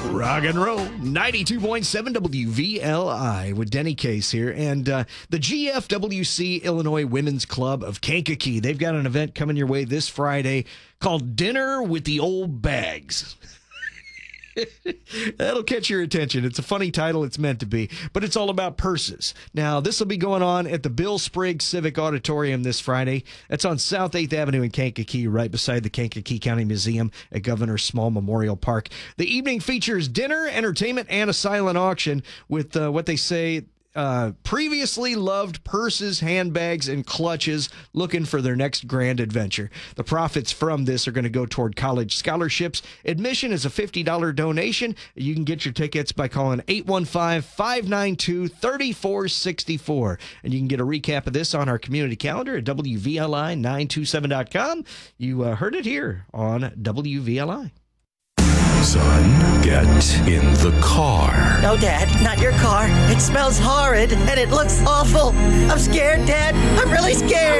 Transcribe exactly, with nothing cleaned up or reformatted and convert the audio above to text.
Rock and roll. ninety-two point seven W V L I with Denny Case here. And uh, the G F W C Illinois Women's Club of Kankakee. They've got an event coming your way this Friday called Dinner with the Old Bags. That'll catch your attention. It's a funny title. It's meant to be. But it's all about purses. Now, this will be going on at the Bill Spriggs Civic Auditorium this Friday. That's on South eighth Avenue in Kankakee, right beside the Kankakee County Museum at Governor Small Memorial Park. The evening features dinner, entertainment, and a silent auction with uh, what they say uh, previously loved purses, handbags, and clutches looking for their next grand adventure. The profits from this are going to go toward college scholarships. Admission is a fifty dollars donation. You can get your tickets by calling eight one five, five nine two, three four six four. And you can get a recap of this on our community calendar at W V L I nine two seven dot com. You uh, heard it here on W V L I. Son, get in the car. No, Dad, not your car. It smells horrid and it looks awful. I'm scared, Dad. I'm really scared.